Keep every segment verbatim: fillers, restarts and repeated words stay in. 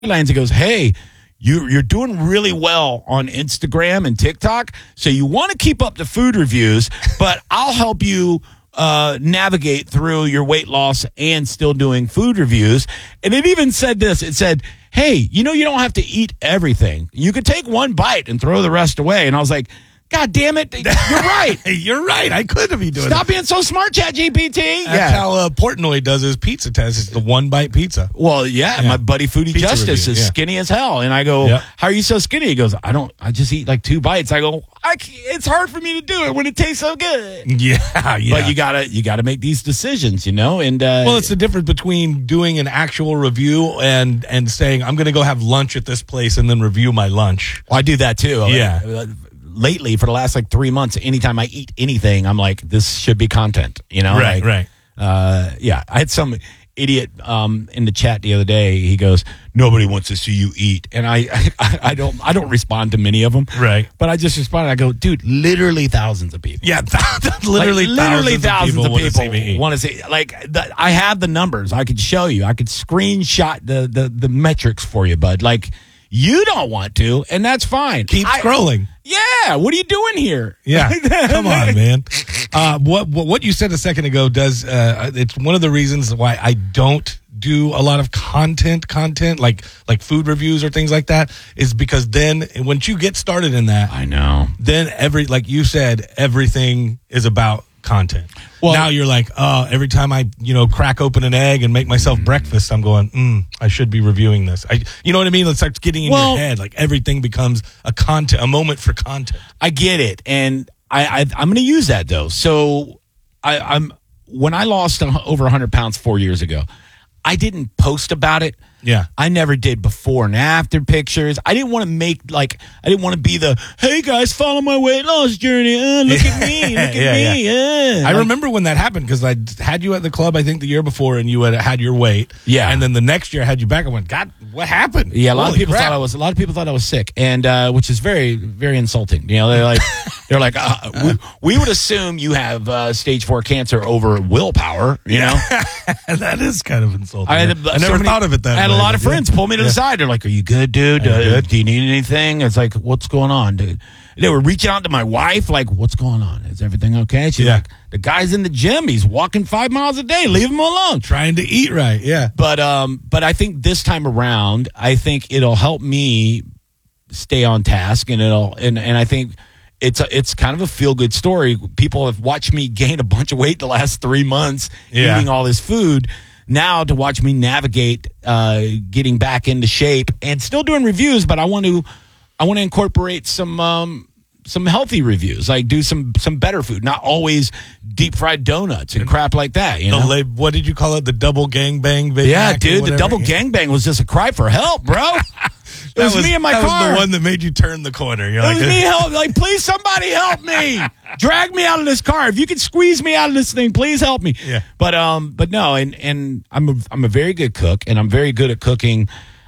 guidelines. He goes, hey, you, you're doing really well on Instagram and TikTok, so you want to keep up the food reviews, but I'll help you uh, navigate through your weight loss and still doing food reviews. And it even said this. It said, hey, you know you don't have to eat everything. You could take one bite and throw the rest away. And I was like, God damn it. You're right. You're right. I could be doing Stop that. being so smart, ChatGPT. That's yeah. how uh, Portnoy does his pizza test. It's the one-bite pizza. Well, yeah, Yeah. my buddy Foodie Pizza Justice review, is yeah. skinny as hell. And I go, Yep. how are you so skinny? He goes, I don't, I just eat like two bites. I go, I can't, it's hard for me to do it when it tastes so good. Yeah, yeah. But you gotta, you gotta make these decisions, you know? And, uh, Well, it's the difference between doing an actual review and and saying, I'm going to go have lunch at this place and then review my lunch. well, I do that too. Yeah. Uh, Lately, for the last like three months, anytime I eat anything, I'm like, this should be content, you know? Right, Like, right. Uh, yeah, I had some idiot um, in the chat the other day. He goes, "Nobody wants to see you eat," and I, I, I don't, I don't respond to many of them. Right. But I just responded. I go, "Dude, literally thousands of people. Yeah, literally, Like, literally thousands, thousands of people, of people want to see me eat. want to see. Like, the, I have the numbers. I could show you. I could screenshot the the the metrics for you, bud. Like, you don't want to, and that's fine. Keep I- scrolling. Yeah, what are you doing here? Yeah, come on, man. Uh, what, what what you said a second ago does. Uh, it's one of the reasons why I don't do a lot of content, content like like food reviews or things like that. Is because then once you get started in that, I know. then every like you said, everything is about content. Well- now you're like, oh, every time I you know crack open an egg and make myself Mm-hmm. breakfast, I'm going, mm, I should be reviewing this. I, you know what I mean? It starts getting in Well- your head. Like everything becomes a content, a moment for content. I get it, and I, I I'm going to use that though. So I, I'm when I lost over one hundred pounds four years ago, I didn't post about it. Yeah. I never did before and after pictures. I didn't want to make like I didn't want to be the hey guys follow my weight loss journey. Uh, look at me, look at Yeah, me. Uh. I Like, remember when that happened because I had you at the club, I think the year before, and you had had your weight. Yeah. And then the next year I had you back. I went, God, what happened? Yeah, a lot Holy of people crap. thought I was. A lot of people thought I was sick, and uh, which is very, very insulting. You know, they're like, they're like, uh, we, we would assume you have uh, stage four cancer over willpower. You know, that is kind of insulting. I, I, had, I so never many- thought of it that I had way, a lot but of yeah. friends pull me to the Yeah. side. They're like, "Are you good, dude? Are you Uh, good? Do you need anything?" It's like, "What's going on, dude?" They were reaching out to my wife, like, "What's going on? Is everything okay?" She's Yeah. like, "The guy's in the gym. He's walking five miles a day. Leave him alone." Trying to eat right. Yeah. But um, but I think this time around, I think it'll help me stay on task, and it'll and, and I think it's a, it's kind of a feel good story. People have watched me gain a bunch of weight the last three months Yeah. eating all this food. Now to watch me navigate uh, getting back into shape and still doing reviews, but I want to I want to incorporate some. Um, some healthy reviews, like do some some better food, not always deep fried donuts and crap like that. You The know, la- what did you call it? The double gangbang Big yeah, Mac or dude, the whatever? double Yeah. gangbang was just a cry for help, bro. It That was, me in my that car. was the one that made you turn the corner. You're it like, was me help. Like, please, somebody help me. Drag me out of this car. If you could squeeze me out of this thing, please help me. Yeah. But um, but no, and and I'm a, I'm a very good cook, and I'm very good at cooking.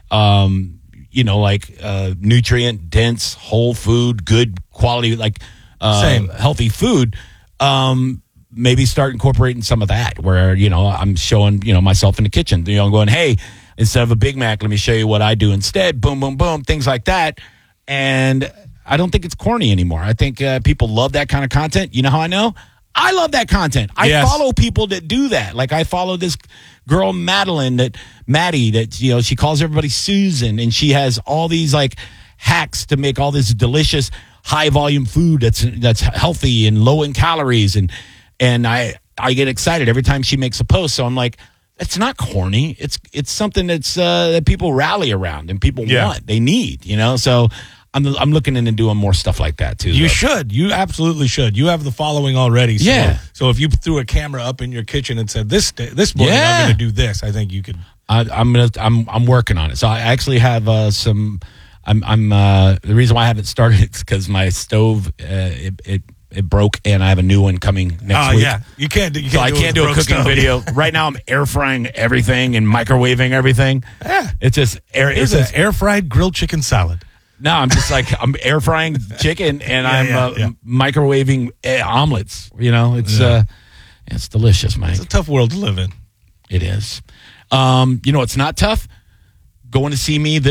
Um, you know, like uh, nutrient dense, whole food, good quality, like uh, Same. healthy food. Um. Maybe start incorporating some of that where, you know, I'm showing, you know, myself in the kitchen, you know, I'm going, hey, instead of a Big Mac, let me show you what I do instead. Boom, boom, boom, things like that. And I don't think it's corny anymore. I think uh, people love that kind of content. You know how I know? I love that content. I Yes. follow people that do that. Like I follow this girl, Madeline, that Maddie, that, you know, she calls everybody Susan, and she has all these like hacks to make all this delicious high volume food that's that's healthy and low in calories. And and I I get excited every time she makes a post. So I'm like, it's not corny. It's it's something that's uh, that people rally around and people Yeah. want, they need, you know. So I'm I'm looking into doing more stuff like that too. You though. should. You absolutely should. You have the following already. So, Yeah. So if you threw a camera up in your kitchen and said, "This day, this morning Yeah. I'm going to do this," I think you could. I, I'm gonna I'm I'm working on it. So I actually have uh, some. I'm I'm uh, the reason why I haven't started is because my stove uh, it, it it broke, and I have a new one coming next Oh week. yeah, you can't. do- You So can't I do, can't do a cooking video right now. I'm air frying everything and microwaving everything. Yeah. It's just air. It's Here's just an air fried grilled chicken salad. no. I'm just like I'm air frying chicken and I'm yeah, uh, yeah. microwaving uh, omelets. You know, it's Yeah. uh, it's delicious, Mike. It's a tough world to live in. It is. Um, you know, it's not tough. going to see me